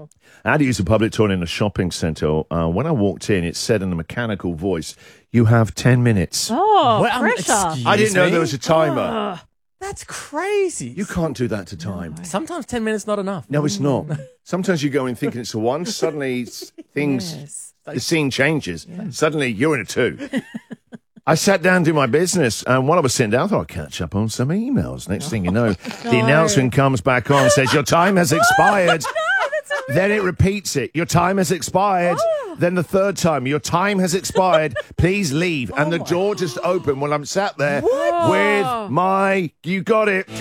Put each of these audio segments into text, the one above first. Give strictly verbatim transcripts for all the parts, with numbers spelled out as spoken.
I had to use a public toilet in a shopping centre. Uh, when I walked in, it said in a mechanical voice, "You have ten minutes." Oh, Well, um, pressure. excuse I didn't know me? there was a timer. Ugh. That's crazy. You can't do that to time. Sometimes ten minutes not enough. No, it's not. Sometimes you go in thinking it's a one. Suddenly, s- things, Yes. the scene changes. Suddenly, you're in a two. I sat down to do my business, and while I was sitting down, I thought I'd catch up on some emails. Next thing you know, the announcement comes back on, says, "Your time has expired." Then it repeats it. "Your time has expired." Then the third time, "Your time has expired. Please leave." And the door just opened when I'm sat there with my, you got it.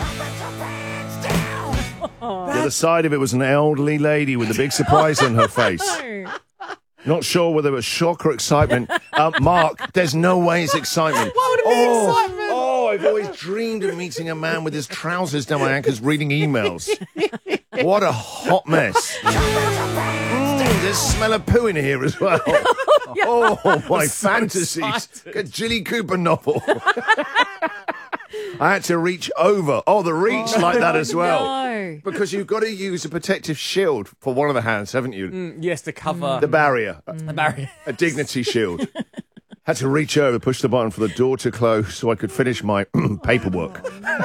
The other side of it was an elderly lady with a big surprise on her face. Not sure whether it was shock or excitement. Uh, Mark, there's no way it's excitement. Why would it be oh, excitement? Oh, I've always dreamed of meeting a man with his trousers down my ankles reading emails. What a hot mess. Mm, there's smell of poo in here as well. Oh, my fantasies. excited. A Jilly Cooper novel. I had to reach over. Oh, the reach like that as well. No. Because you've got to use a protective shield for one of the hands, haven't you? Mm, yes, to cover The barrier. the barrier. A dignity shield. Had to reach over, push the button for the door to close so I could finish my paperwork.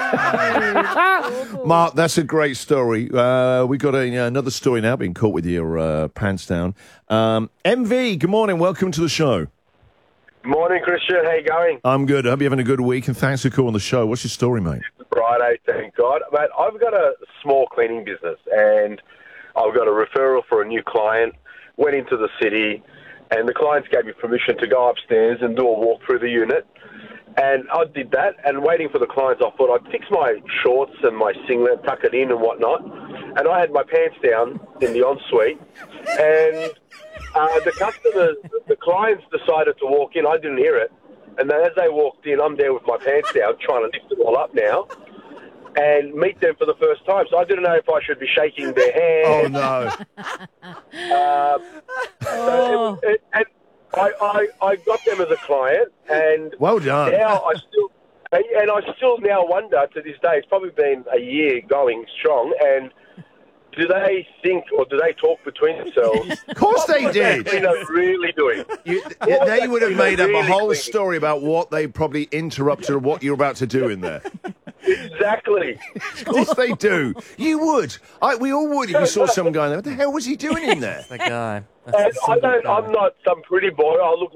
Mark, that's a great story. Uh, we got a, another story now, being caught with your uh, pants down. Um, M V, good morning. Welcome to the show. Morning, Christian. How you going? I'm good. I hope you're having a good week, and thanks for calling the show. What's your story, mate? Friday, thank God. Mate, I've got a small cleaning business, and I've got a referral for a new client. Went into the city, and the clients gave me permission to go upstairs and do a walk through the unit. And I did that, and waiting for the clients, I thought I'd fix my shorts and my singlet, tuck it in and whatnot. And I had my pants down in the ensuite, and uh, the customers, the clients decided to walk in. I didn't hear it. And then as they walked in, I'm there with my pants down, trying to lift it all up now, and meet them for the first time. So I didn't know if I should be shaking their hand. Oh, no. Uh, so it, it, and I, I, I got them as a client, and Well done. now I still, and I still now wonder to this day. It's probably been a year going strong, and do they think or do they talk between themselves? Of course they did. You know, really doing. You, they would have made up a Really whole clean. story about what they probably interrupted what you're about to do in there. Exactly. Of course they do. You would. I, we all would if you saw someone going there. What the hell was he doing in there? The guy. And I don't. I'm not some pretty boy. I look